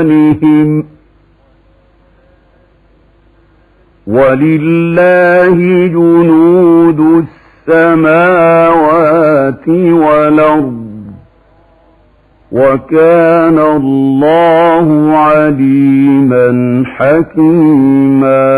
بِأَيْمَانِهِمْ وَلِلَّهِ جُنُودُ السَّمَاوَاتِ وَالْأَرْضِ وَكَانَ اللَّهُ عَلِيمًا حَكِيمًا.